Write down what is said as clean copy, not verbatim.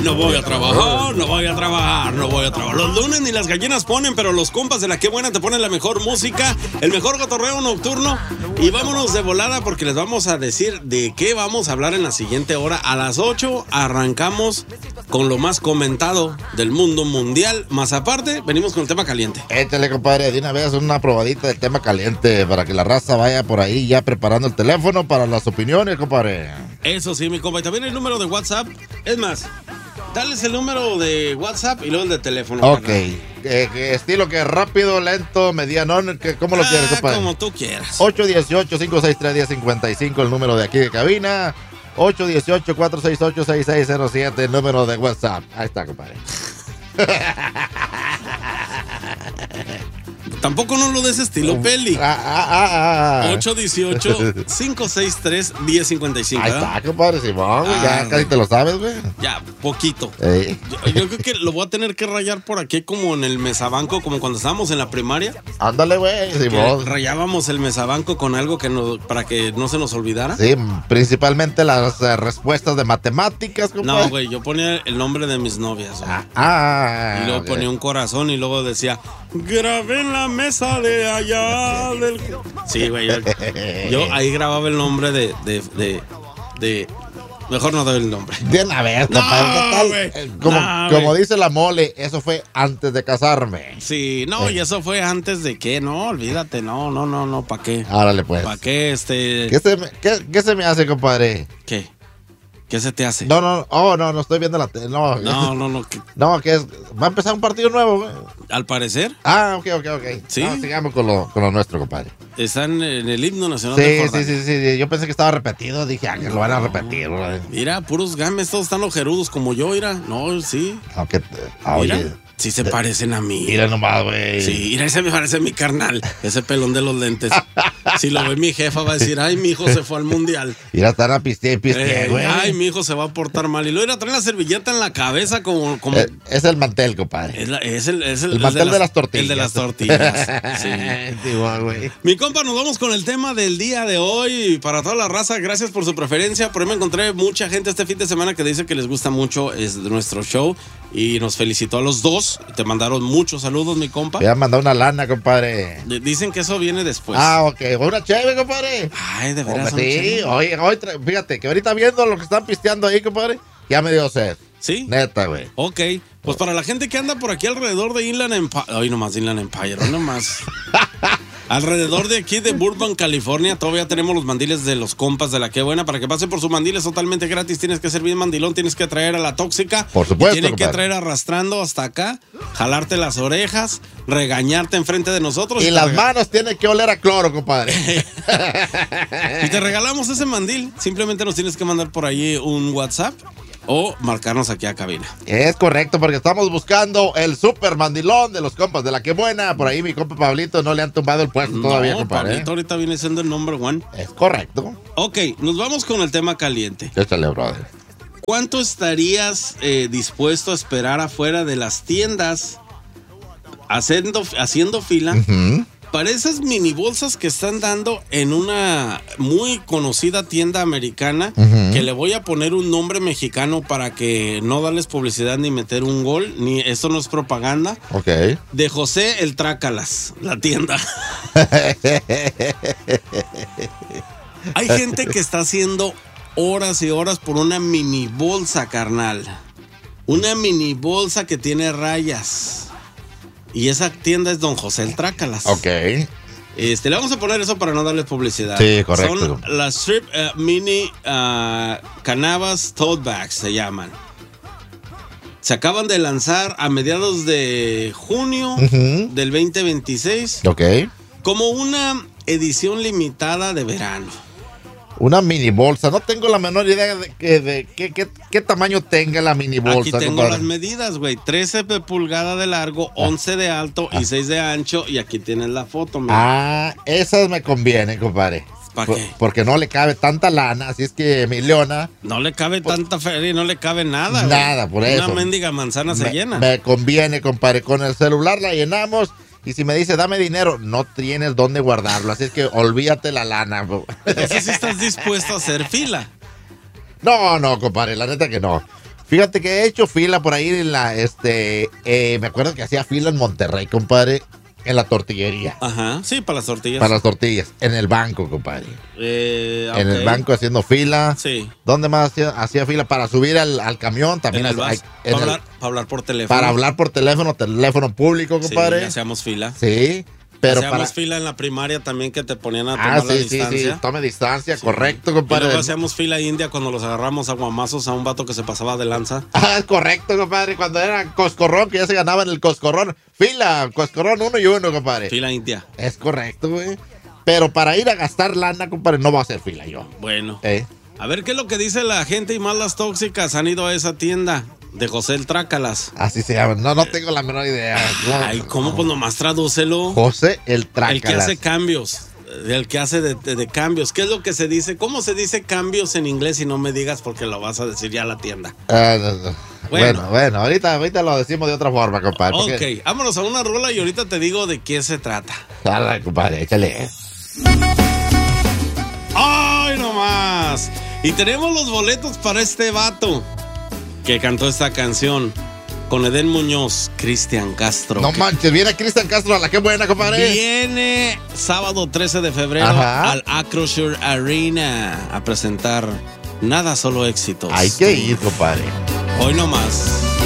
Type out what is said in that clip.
no voy a trabajar, no voy a trabajar, no voy a trabajar. Los lunes ni las gallinas ponen, pero los compas de La Qué Buena te ponen la mejor música, el mejor cotorreo nocturno. Y vámonos de volada porque les vamos a decir de qué vamos a hablar en la siguiente hora. A las 8 arrancamos con lo más comentado del mundo mundial. Más aparte, venimos con el tema caliente. Échale, compadre, de una vez una probadita del tema caliente para que la raza vaya por ahí ya preparando el teléfono para las opiniones, compadre. Eso sí, mi compa. Y también el número de WhatsApp. Es más, dales el número de WhatsApp y luego el de teléfono. Ok. Estilo que rápido, lento, medianón. ¿Cómo lo quieres, compadre? Como tú quieras. 818-563-1055, el número de aquí de cabina. 818-468-6607, el número de WhatsApp. Ahí está, compadre. Tampoco no lo de ese estilo, Peli. 818-563-1055. Ahí está, compadre Simón. Ya casi te lo sabes, güey. Ya, poquito. Yo creo que lo voy a tener que rayar por aquí como en el mesabanco, como cuando estábamos en la primaria. Ándale, güey, Simón. Rayábamos el mesabanco con algo que para que no se nos olvidara. Sí, principalmente las respuestas de matemáticas, compadre. No, güey, yo ponía el nombre de mis novias. Y luego ponía un corazón y luego decía, grabé en la mesa de allá del... Sí, güey, yo ahí grababa el nombre de mejor no doy el nombre. De una vez, compadre. Como dice la mole, eso fue antes de casarme. Sí, no, y eso fue antes de qué, no, olvídate, no, ¿para qué? Árale, pues. ¿Para qué ¿Qué se me hace, compadre? ¿Qué? ¿Qué se te hace? No, estoy viendo la tele. No. No, que va a empezar un partido nuevo, güey. Al parecer. Ok. Sí. No, sigamos con lo nuestro, compadre. Están en el himno nacional de Jordania. Sí. Yo pensé que estaba repetido. Dije, que lo van a repetir, güey. Mira, puros games, todos están ojerudos como yo, mira. No, sí. Oye. Sí se parecen a mí. Mira nomás, güey. Sí, mira, ese me parece a mi carnal. Ese pelón de los lentes. Si lo ve mi jefa va a decir, ay, mi hijo se fue al mundial. Mira, están a pistear, güey. Ay, mi hijo se va a portar mal. Y luego ir a traer la servilleta en la cabeza como... Es el mantel, compadre. Es el mantel de las tortillas. El de las tortillas. Sí. Güey. Mi compa, nos vamos con el tema del día de hoy. Para toda la raza, gracias por su preferencia. Por ahí me encontré mucha gente este fin de semana que dice que les gusta mucho nuestro show. Y nos felicitó a los dos. Te mandaron muchos saludos, mi compa. Me han mandado una lana, compadre. Dicen que eso viene después. Ok. Una chévere, compadre. Ay, de veras. Sí, hoy, fíjate que ahorita viendo lo que están pisteando ahí, compadre, ya me dio sed. ¿Sí? Neta, güey. Ok. Pues para la gente que anda por aquí alrededor de Inland Empire. Ay, nomás Inland Empire, nomás. Alrededor de aquí de Burbank, California, todavía tenemos los mandiles de los compas de La Qué Buena. Para que pase por su mandil es totalmente gratis. Tienes que ser bien mandilón, tienes que traer a la tóxica. Por supuesto, tienes que traer arrastrando hasta acá, jalarte las orejas, regañarte enfrente de nosotros. Y las manos tienen que oler a cloro, compadre. Y te regalamos ese mandil. Simplemente nos tienes que mandar por ahí un WhatsApp o marcarnos aquí a cabina. Es correcto, porque estamos buscando el super mandilón de los compas de La Qué Buena. Por ahí mi compa Pablito no le han tumbado el puesto todavía, compadre. Pablito ahorita viene siendo el number one. Es correcto. Ok, nos vamos con el tema caliente. Échale, brother. ¿Cuánto estarías dispuesto a esperar afuera de las tiendas haciendo fila? Para esas mini bolsas que están dando en una muy conocida tienda americana, que le voy a poner un nombre mexicano para que no darles publicidad ni meter un gol, ni esto no es propaganda. Ok. De José el Trácalas, la tienda. Hay gente que está haciendo horas y horas por una mini bolsa, carnal. Una mini bolsa que tiene rayas. Y esa tienda es Don José el Trácalas. Ok. Le vamos a poner eso para no darle publicidad. Sí, correcto. Son las Strip Mini Canvas Tote Bags, se llaman. Se acaban de lanzar a mediados de junio del 2026. Ok. Como una edición limitada de verano. Una mini bolsa. No tengo la menor idea de qué tamaño tenga la mini bolsa. Aquí tengo las medidas, güey. 13 pulgadas de largo, 11 de alto y 6 de ancho. Y aquí tienes la foto, mira. Esas me convienen, compadre. ¿Para qué? Porque no le cabe tanta lana, así es que Emiliona. No le cabe tanta feria y no le cabe nada. Nada, güey. Por eso. Una mendiga manzana se llena. Me conviene, compadre. Con el celular la llenamos. Y si me dice, dame dinero, no tienes dónde guardarlo. Así es que olvídate la lana. Entonces, si estás dispuesto a hacer fila. No, compadre, la neta que no. Fíjate que he hecho fila por ahí en la, me acuerdo que hacía fila en Monterrey, compadre, en la tortillería. Ajá, sí, para las tortillas. Para las tortillas, en el banco, compadre. Okay. En el banco haciendo fila. Sí. ¿Dónde más hacía fila? Para subir al camión también. Para hablar por teléfono. Para hablar por teléfono público, compadre. Sí, hacíamos fila. Sí. Pero hacíamos fila en la primaria también, que te ponían a tomar la distancia. Sí, tome distancia, correcto, compadre. Y luego hacíamos fila india cuando los agarramos a guamazos a un vato que se pasaba de lanza. Correcto, compadre, cuando era coscorrón, que ya se ganaba en el coscorrón. Fila, coscorrón 1 y 1, compadre. Fila india. Es correcto, güey. Pero para ir a gastar lana, compadre, no va a hacer fila yo. Bueno. A ver qué es lo que dice la gente y más las tóxicas. Han ido a esa tienda de José el Trácalas. Así se llama. No tengo la menor idea. Ay, ¿cómo? Pues nomás tradúcelo. José el Trácalas. El que hace cambios. El que hace de cambios. ¿Qué es lo que se dice? ¿Cómo se dice cambios en inglés? Y no me digas porque lo vas a decir ya a la tienda. No. Bueno, ahorita lo decimos de otra forma, compadre. Ok, vámonos a una rola y ahorita te digo de qué se trata. Dale, compadre, échale. ¡Ay, no más! Y tenemos los boletos para este vato que cantó esta canción con Edén Muñoz, Cristian Castro. No manches, viene Cristian Castro a la que buena, compadre. Viene sábado 13 de febrero al Acrisure Arena a presentar Nada Solo Éxitos. Hay que ir, compadre. Hoy no más.